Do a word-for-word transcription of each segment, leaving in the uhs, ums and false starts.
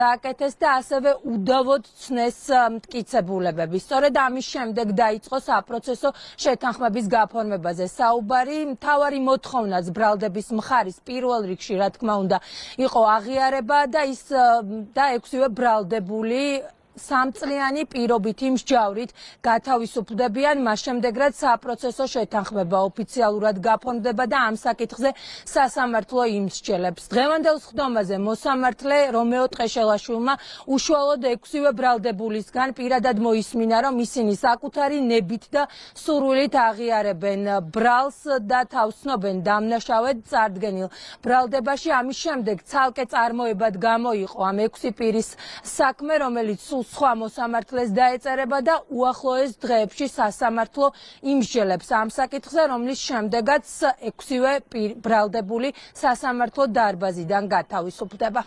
აკეთეს და ასევე უდავოდ ცნეს მტკიცებულებები. სწორედ ამის შემდეგ დაიწყო საპროცესო შეთანხმების გაფორმებაზე საუბარი. მთავარი მოთხოვნაც ბრალდების მხარის პირველ რიგში, რა თქმა უნდა, იყო აღიარება და ის და ექვსივე ბრალდებული სამწლიანი პირობითი მსჯავრით გათავისუფლდებიან, მას შემდეგ რაც საპროცესო შეთანხმება ოფიციალურად გაფორმდება და ამ საკითხზე სასამართლო იმსჯელებს. დღევანდელ სხდომაზე მოსამართლე რომეო ტყეშელაშვილმა უშუალოდ ექვსივე ბრალდებულისგან პირადად მოისმინა, რომ ისინი საკუთარი ნებით და სურვილით აღიარებენ ბრალს და თავსნობენ დამნაშავედ წარდგენილ ბრალდებაში. ამის შემდეგ ცალკე წარმოებად გამოიყო ამ ექვსი პირის საქმე, რომელიც სხვა მოსამართლეს დაეწერება და უახლოეს დღეებში სასამართლო იმსჯელებს ამ საკითხზე, რომლის შემდეგაც ექვსივე ბრალდებული სასამართლო დარბაზიდან გათავისუფლდება.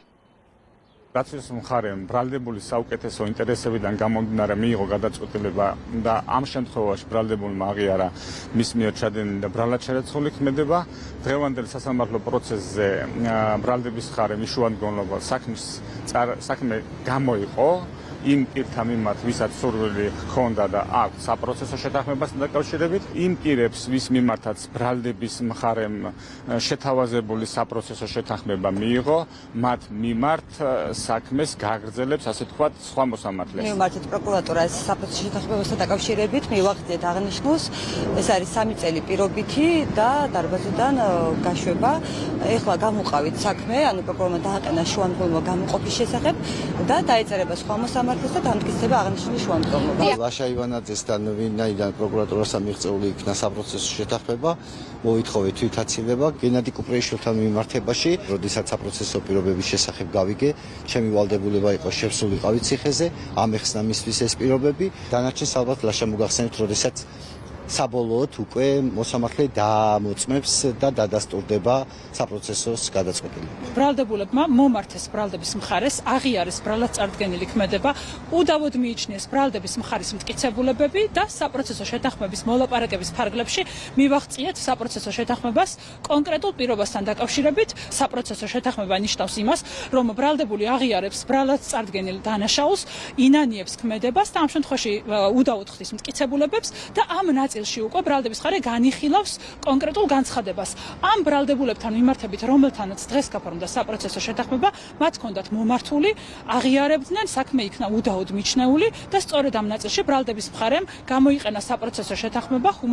რაციის მხარემ ბრალდებულის საუკეთესო ინტერესებიდან გამომდინარე მიიღო გადაწყვეტილება და ამ შემთხვევაში ბრალდებულმა აღიარა მის მიერ ჩადენილი და ბრალად შერეცხული ქმედება. დღევანდელ სასამართლო პროცესზე ბრალდების მხარემ იშუადგონლობა საქმის საქმე გამოიყო იმ პირთა მიმართ, ვისაც სურვილი ჰქონდა და აქვს საპროცესო შეთანხმებასთან დაკავშირებით, იმ პირებს, ვის მიმართაც ბრალდების მხარემ შეთავაზებული საპროცესო შეთანხმება მიიღო, მათ მიმართ საქმეს გაგრძელებს, ასე თქვათ, სხვა მოსამართლე. მივმართეთ პროკურატურას საპროცესო შეთანხმებასთან დაკავშირებით, მივახდეთ აღნიშნულს, ეს არის სამი წელი პირობითი და დარბაზიდან გაშვება. ეხლა გამოყავით საქმე, ანუ პროკურორმა დააყენა შუამდგომლობა გამოყოფის შესახებ და დაეწერება სხვა მოსამართლეს და დამტკიცდება აღნიშნული შუამდგომლობა. ლაშა ივანაძესთან ვინაიდან პროკურატურასთან მიღწეული იქნა საპროცესო შეთანხმება, მოითხოვეთ თვითაცილება გენადი კუპრეიშვილთან მიმართებაში, როდესაც საპროცესო პირობების შესახებ გავიგე, ჩემი ვალდებულება იყო შევსულიყავი ციხეზე, ამეხსნა მისთვის ეს პირობები. დანარჩენს ალბათ ლაშა მოგახსენებთ, როდესაც საბოლოოდ უკვე მოსამართლე დამოწმებს და დადასტურდება საპროცესოს გადაწყვეტილება. ბრალდებულებმა მომართეს ბრალდების მხარეს, აღიარეს ბრალად წარდგენილი ქმედება, უდავოდ მიიჩნიეს ბრალდების მხარის მტკიცებულებები და საპროცესო შეთანხმების მოლაპარაკების ფარგლებში მივაღწიეთ საპროცესო შეთანხმებას კონკრეტულ პირობასთან დაკავშირებით. საპროცესო შეთანხმება ნიშნავს იმას, რომ ბრალდებული აღიარებს ბრალად წარდგენილ დანაშაულს, ინანიებს ქმედებას და ამ შემთხვევაში უდავოდ ხდის მტკიცებულებებს და ამ ნაწილში უკვე ბრალდების მხარე განიხილავს კონკრეტულ განცხადებას. ამ ბრალდებულებთან მიმართებით, რომელთანაც დღეს გაფორმდა საპროცესო შეთანხმება, მათ ჰქონდათ მომართული, აღიარებდნენ, საქმე იქნა უდავოდ მიჩნეული და სწორედ ამ ნაწილში ბრალდების მხარემ გამოიყენა საპროცესო შეთანხმება